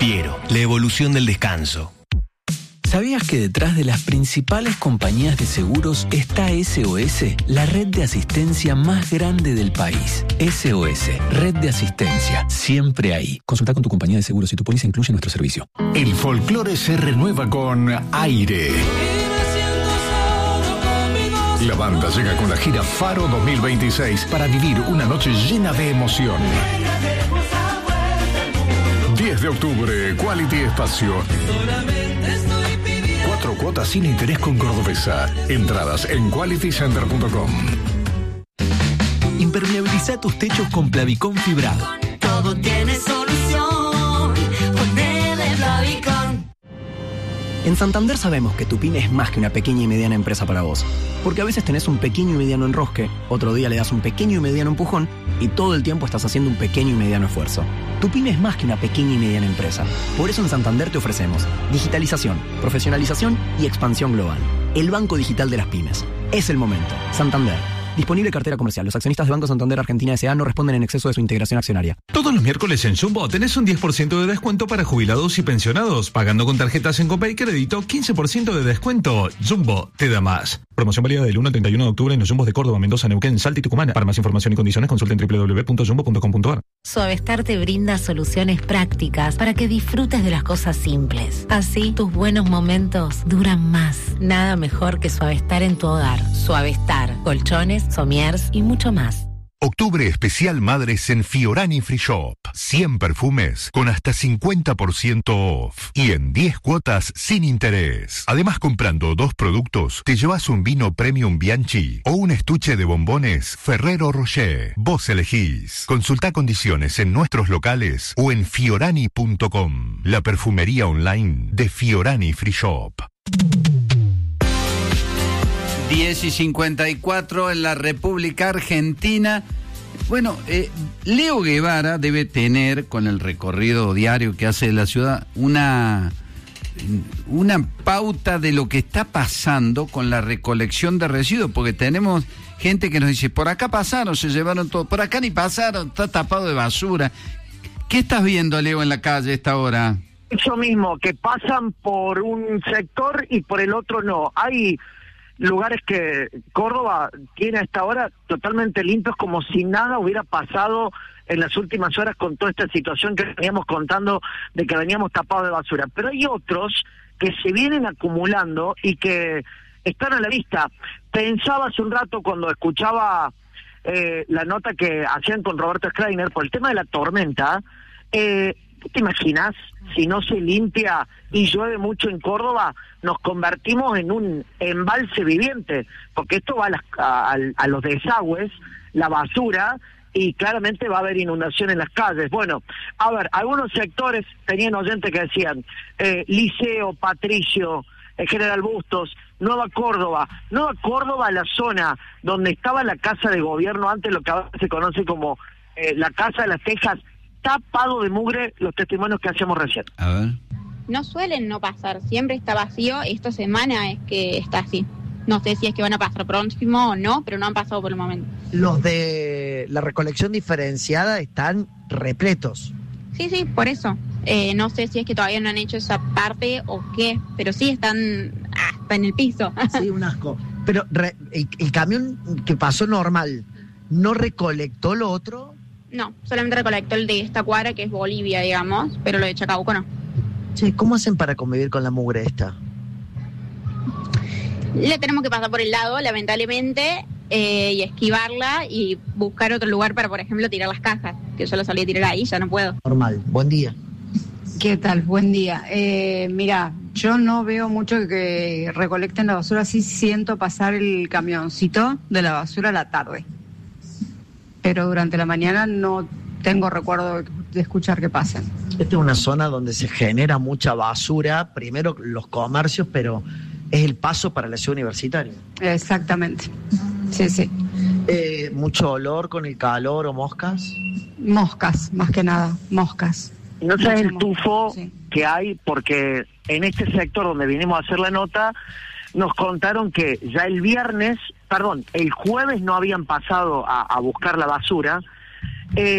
Fiero, la evolución del descanso. ¿Sabías que detrás de las principales compañías de seguros está SOS, la red de asistencia más grande del país? SOS, red de asistencia, siempre ahí. Consulta con tu compañía de seguros si tu póliza incluye nuestro servicio. El folclore se renueva con Aire. La banda llega con la gira Faro 2026 para vivir una noche llena de emoción. 10 de octubre, Quality Espacio. 4 cuotas sin interés con Cordobesa. Entradas en qualitycenter.com. Impermeabiliza tus techos con Plavicón fibrado. Todo tiene solución. Ponele Plavicón. En Santander sabemos que tu pyme es más que una pequeña y mediana empresa para vos. Porque a veces tenés un pequeño y mediano enrosque, otro día le das un pequeño y mediano empujón y todo el tiempo estás haciendo un pequeño y mediano esfuerzo. Tu pyme es más que una pequeña y mediana empresa. Por eso en Santander te ofrecemos digitalización, profesionalización y expansión global. El Banco Digital de las Pymes. Es el momento. Santander. Disponible cartera comercial. Los accionistas de Banco Santander Argentina S.A. no responden en exceso de su integración accionaria. Todos los miércoles en Jumbo tenés un 10% de descuento para jubilados y pensionados. Pagando con tarjetas en Copay Crédito, 15% de descuento. Jumbo te da más. Promoción válida del 1 al 31 de octubre en los Jumbos de Córdoba, Mendoza, Neuquén, Salta y Tucumán. Para más información y condiciones consulten www.jumbo.com.ar. Suavestar te brinda soluciones prácticas para que disfrutes de las cosas simples. Así, tus buenos momentos duran más. Nada mejor que Suavestar en tu hogar. Suavestar, colchones, somiers y mucho más. Octubre especial Madres en Fiorani Free Shop. 100 perfumes con hasta 50% off. Y en 10 cuotas sin interés. Además, comprando 2 productos, te llevas un vino Premium Bianchi o un estuche de bombones Ferrero Rocher. Vos elegís. Consulta condiciones en nuestros locales o en fiorani.com. La perfumería online de Fiorani Free Shop. 10:54 en la República Argentina. Bueno, Leo Guevara debe tener, con el recorrido diario que hace de la ciudad, una pauta de lo que está pasando con la recolección de residuos, porque tenemos gente que nos dice, por acá pasaron, se llevaron todo, por acá ni pasaron, está tapado de basura. ¿Qué estás viendo, Leo, en la calle a esta hora? Eso mismo, que pasan por un sector y por el otro no. Hay lugares que Córdoba tiene a esta hora totalmente limpios, como si nada hubiera pasado en las últimas horas con toda esta situación que veníamos contando de que veníamos tapados de basura. Pero hay otros que se vienen acumulando y que están a la vista. Pensaba hace un rato cuando escuchaba la nota que hacían con Roberto Schreiner por el tema de la tormenta. ¿Te imaginas si no se limpia y llueve mucho en Córdoba? Nos convertimos en un embalse viviente, porque esto va a los desagües, la basura, y claramente va a haber inundación en las calles. Bueno, a ver, algunos sectores tenían oyentes que decían Liceo, Patricio, General Bustos, Nueva Córdoba, la zona donde estaba la casa de gobierno, antes lo que ahora se conoce como la Casa de las Tejas, tapado de mugre, los testimonios que hacíamos recién. A ver. No suelen no pasar, siempre está vacío. Esta semana es que está así. No sé si es que van a pasar próximo o no, pero no han pasado por el momento. Los de la recolección diferenciada están repletos. Sí, por eso. No sé si es que todavía no han hecho esa parte o qué, pero sí están hasta en el piso. Sí, un asco. Pero el camión que pasó normal, ¿no recolectó lo otro? No, solamente recolectó el de esta cuadra, que es Bolivia, digamos, pero lo de Chacabuco no. Che, ¿cómo hacen para convivir con la mugre esta? Le tenemos que pasar por el lado, lamentablemente, y esquivarla y buscar otro lugar para, por ejemplo, tirar las cajas, que yo las solía tirar ahí, ya no puedo. Normal, buen día. ¿Qué tal? Buen día. Mira, yo no veo mucho que recolecten la basura, sí siento pasar el camioncito de la basura a la tarde. Pero durante la mañana no tengo recuerdo de escuchar que pasen. Esta es una zona donde se genera mucha basura, primero los comercios, pero es el paso para la ciudad universitaria. Exactamente, sí. ¿Mucho olor con el calor o moscas? Moscas, más que nada, moscas. No sabes el tufo que hay, porque en este sector donde vinimos a hacer la nota, nos contaron que ya el jueves no habían pasado a buscar la basura.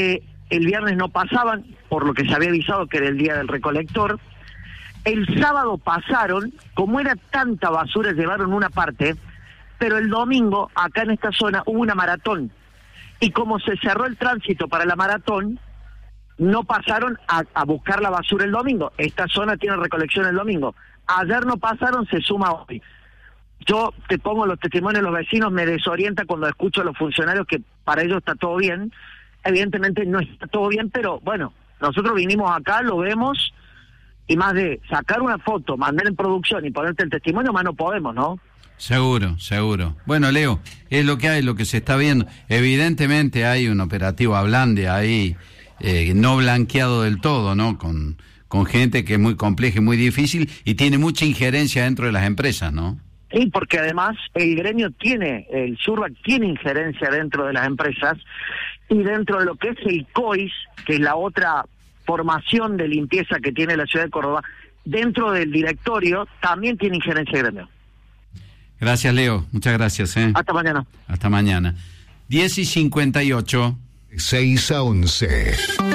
el viernes no pasaban, por lo que se había avisado que era el día del recolector. El sábado pasaron, como era tanta basura, llevaron una parte, pero el domingo, acá en esta zona, hubo una maratón. Y como se cerró el tránsito para la maratón, no pasaron a buscar la basura el domingo. Esta zona tiene recolección el domingo. Ayer no pasaron, se suma hoy. Yo te pongo los testimonios de los vecinos, me desorienta cuando escucho a los funcionarios que para ellos está todo bien. Evidentemente no está todo bien, pero bueno, nosotros vinimos acá, lo vemos, y más de sacar una foto, mandar en producción y ponerte el testimonio, más no podemos, ¿no? Seguro. Bueno, Leo, es lo que hay, lo que se está viendo. Evidentemente hay un operativo Ablande ahí, no blanqueado del todo, ¿no? Con gente que es muy compleja y muy difícil y tiene mucha injerencia dentro de las empresas, ¿no? Sí, porque además el gremio el Surbac tiene injerencia dentro de las empresas y dentro de lo que es el COIS, que es la otra formación de limpieza que tiene la ciudad de Córdoba, dentro del directorio también tiene injerencia el gremio. Gracias, Leo. Muchas gracias. Hasta mañana. Hasta mañana. 10:58. 6 a 11.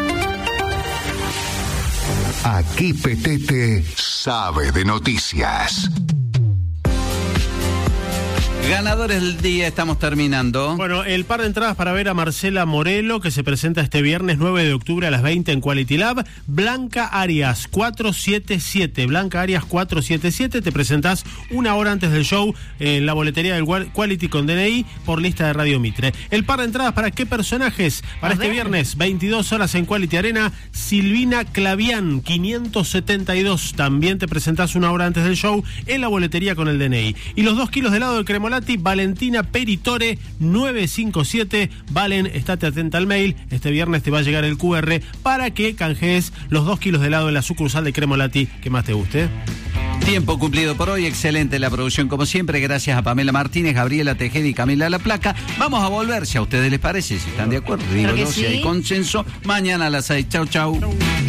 Aquí Petete sabe de noticias. Ganadores del día, estamos terminando. Bueno, el par de entradas para ver a Marcela Morelo, que se presenta este viernes 9 de octubre a las 20 en Quality Lab. Blanca Arias 477. Blanca Arias 477. Te presentás una hora antes del show en la boletería del Quality con DNI por lista de Radio Mitre. El par de entradas para qué personajes. Para este viernes, 22 horas en Quality Arena, Silvina Clavián 572. También te presentás una hora antes del show en la boletería con el DNI. Y los 2 kilos de helado de Cremolati, Valentina Peritore 957. Valen, estate atenta al mail. Este viernes te va a llegar el QR para que canjees los 2 kilos de helado en la sucursal de Cremolati que más te guste. Tiempo cumplido por hoy, excelente la producción como siempre, gracias a Pamela Martínez, Gabriela Tejeda y Camila La Placa. Vamos a volver, si a ustedes les parece, si están de acuerdo, digo yo, si hay consenso, mañana a las 6. Chau.